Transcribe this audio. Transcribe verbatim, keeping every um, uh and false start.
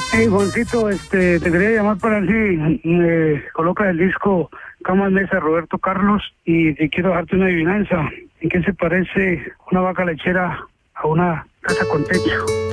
Hey, Juancito, este, te quería llamar para ver si me coloca el disco Camas Mesa Roberto Carlos y te quiero darte una adivinanza. ¿En qué se parece una vaca lechera a una casa con techo?